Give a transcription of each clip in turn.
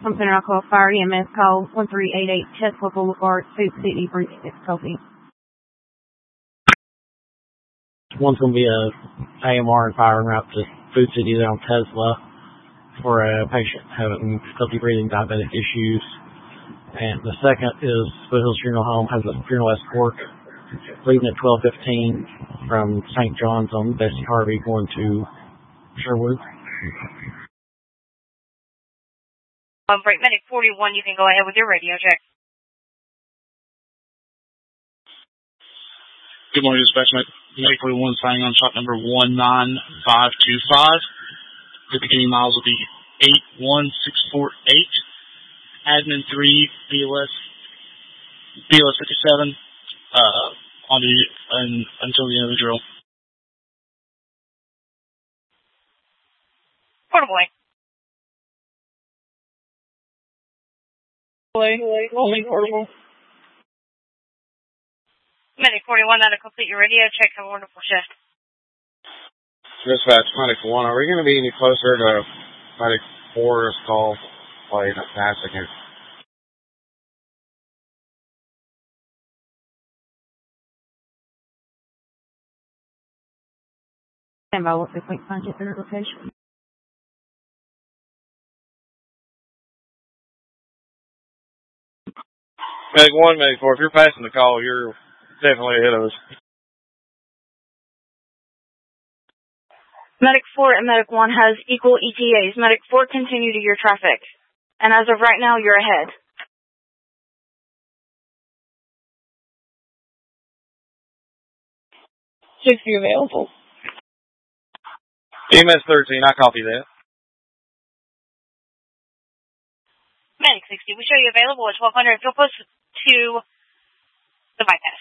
from Center Alcoa Fire EMS call 1388 Tesla Boulevard, Food City, Breach 6 One's going to be a AMR and fire en route to Food City there on Tesla for a patient having difficulty breathing, diabetic issues. And the second is Foothills Funeral Home has a funeral escort leaving at 12:15 from St. John's on Bessie Harvey going to Sherwood. Break Medic 41, you can go ahead with your radio check. Good morning, dispatch. Medic 41 signing on shot number 19525. The beginning miles will be 81648. Admin 3, BLS 57, until the end of the drill. Portable. Only portable. Medic 41, that'll complete your radio check. Have a wonderful shift. Dispatch, Medic 1, are we going to be any closer to Medic 4's call while you're not passing here? Stand by, what the quick find at their location. Medic 1, Medic 4, if you're passing the call, you're definitely ahead of us. Medic 4 and Medic 1 has equal ETAs. Medic 4, continue to your traffic. And as of right now, you're ahead. 60 available. EMS 13, I copy that. Medic 60, we show you available at 1200. Go post to the bypass.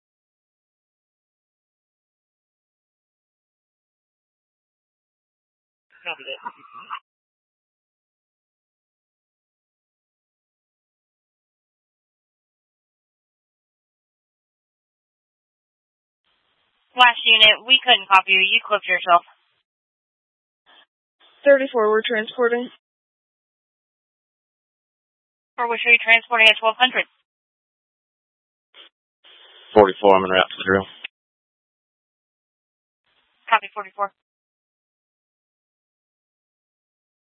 Copy that. Last unit, we couldn't copy you. You clipped yourself. 34, we're transporting. Or we show you transporting at 1200. 44, I'm en route to the drill. Copy 44.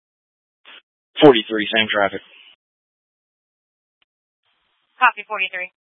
43, same traffic. Copy 43.